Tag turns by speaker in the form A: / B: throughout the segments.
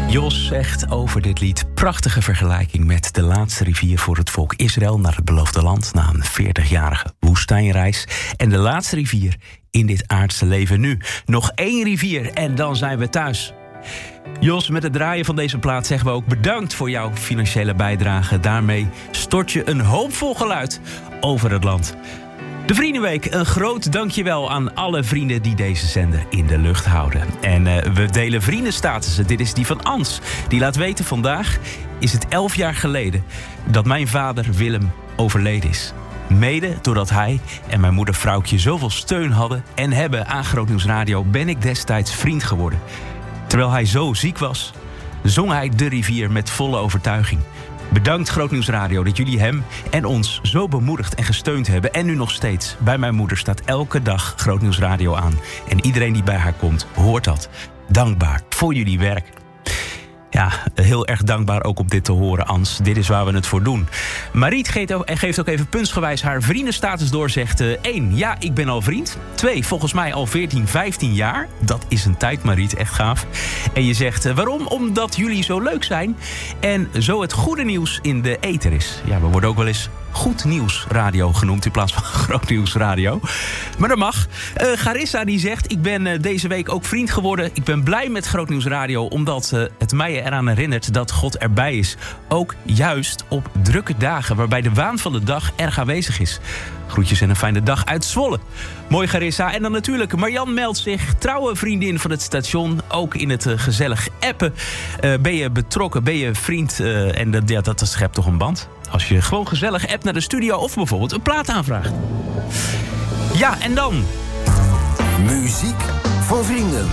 A: Jos zegt over dit lied: prachtige vergelijking met de laatste rivier voor het volk Israël naar het beloofde land na een 40-jarige woestijnreis. En de laatste rivier in dit aardse leven nu. Nog 1 rivier en dan zijn we thuis. Jos, met het draaien van deze plaat zeggen we ook bedankt voor jouw financiële bijdrage. Daarmee stort je een hoopvol geluid over het land. De Vriendenweek, een groot dankjewel aan alle vrienden die deze zender in de lucht houden. En we delen vriendenstatussen. Dit is die van Ans. Die laat weten: vandaag is het 11 jaar geleden dat mijn vader Willem overleden is. Mede doordat hij en mijn moeder Vrouwtje zoveel steun hadden en hebben aan Groot Nieuws Radio, ben ik destijds vriend geworden. Terwijl hij zo ziek was, zong hij De Rivier met volle overtuiging. Bedankt Groot Nieuws Radio dat jullie hem en ons zo bemoedigd en gesteund hebben. En nu nog steeds. Bij mijn moeder staat elke dag Groot Nieuws Radio aan. En iedereen die bij haar komt, hoort dat. Dankbaar voor jullie werk. Ja, heel erg dankbaar ook om dit te horen, Ans. Dit is waar we het voor doen. Mariet geeft ook even puntsgewijs haar vriendenstatus door. Zegt 1, ja, ik ben al vriend. 2, volgens mij al 14, 15 jaar. Dat is een tijd, Mariet, echt gaaf. En je zegt, waarom? Omdat jullie zo leuk zijn en zo het goede nieuws in de ether is. Ja, we worden ook wel eens Goed Nieuws Radio genoemd in plaats van Groot Nieuws Radio. Maar dat mag. Garissa die zegt: ik ben deze week ook vriend geworden. Ik ben blij met Groot Nieuws Radio omdat het mij eraan herinnert dat God erbij is. Ook juist op drukke dagen waarbij de waan van de dag erg aanwezig is. Groetjes en een fijne dag uit Zwolle. Mooi, Garissa. En dan natuurlijk, Marjan meldt zich, trouwe vriendin van het station. Ook in het gezellig appen. Ben je betrokken, ben je vriend en dat schept toch een band. Als je gewoon gezellig appt naar de studio of bijvoorbeeld een plaat aanvraagt. Ja, en dan
B: Muziek voor vrienden.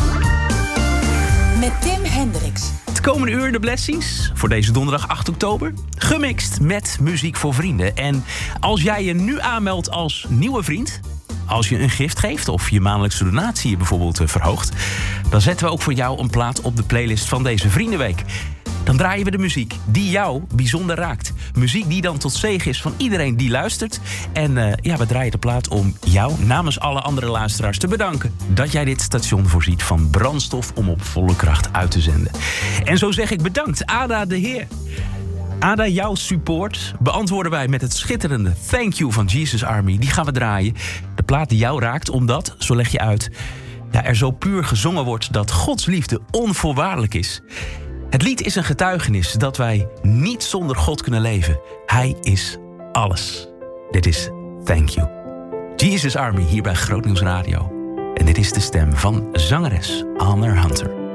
C: Met Tim Hendricks.
A: Het komende uur de Blessings voor deze donderdag 8 oktober. Gemixt met muziek voor vrienden. En als jij je nu aanmeldt als nieuwe vriend, als je een gift geeft of je maandelijkse donatie bijvoorbeeld verhoogt, dan zetten we ook voor jou een plaat op de playlist van deze Vriendenweek. Dan draaien we de muziek die jou bijzonder raakt. Muziek die dan tot zegen is van iedereen die luistert. En we draaien de plaat om jou namens alle andere luisteraars te bedanken dat jij dit station voorziet van brandstof om op volle kracht uit te zenden. En zo zeg ik bedankt, Ada de Heer. Ada, jouw support beantwoorden wij met het schitterende Thank You van Jesus Army. Die gaan we draaien. De plaat die jou raakt, omdat, zo leg je uit, er zo puur gezongen wordt dat Gods liefde onvoorwaardelijk is. Het lied is een getuigenis dat wij niet zonder God kunnen leven. Hij is alles. Dit is Thank You. Jesus Army hier bij Groot Nieuws Radio. En dit is de stem van zangeres Anne Hunter.